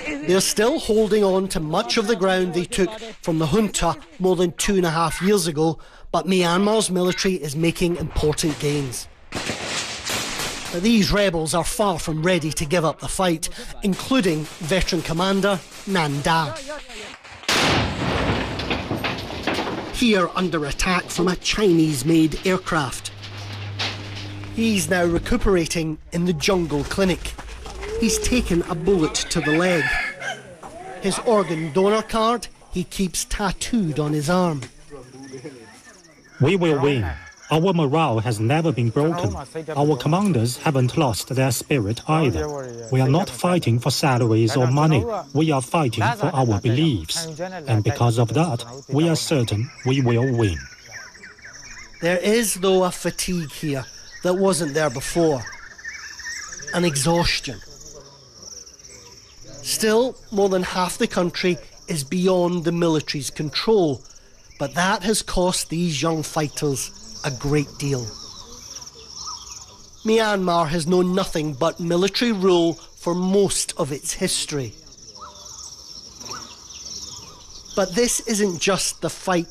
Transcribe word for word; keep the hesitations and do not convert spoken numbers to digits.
They're still holding on to much of the ground they took from the junta more than two and a half years ago, but Myanmar's military is making important gains. But these rebels are far from ready to give up the fight, including veteran commander Nanda. Here under attack from a Chinese-made aircraft. He's now recuperating in the jungle clinic. He's taken a bullet to the leg. His organ donor card he keeps tattooed on his arm. We will win. Our morale has never been broken. Our commanders haven't lost their spirit either. We are not fighting for salaries or money. We are fighting for our beliefs. And because of that, we are certain we will win. There is, though, a fatigue here that wasn't there before. An exhaustion. Still, more than half the country is beyond the military's control, but that has cost these young fighters a great deal. Myanmar has known nothing but military rule for most of its history. But this isn't just the fight